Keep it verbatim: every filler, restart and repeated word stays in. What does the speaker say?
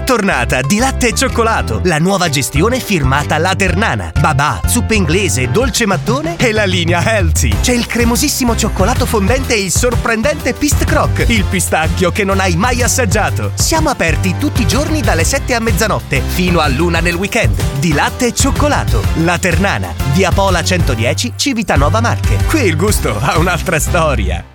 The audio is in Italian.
È tornata Di Latte e Cioccolato, la nuova gestione firmata La Ternana. Babà, zuppa inglese, dolce mattone e la linea healthy. C'è il cremosissimo cioccolato fondente e il sorprendente Pist Croc, il pistacchio che non hai mai assaggiato. Siamo aperti tutti i giorni dalle sette a mezzanotte fino all'una nel weekend. Di Latte e Cioccolato, La Ternana, via Pola centodieci, Civitanova Marche. Qui il gusto ha un'altra storia.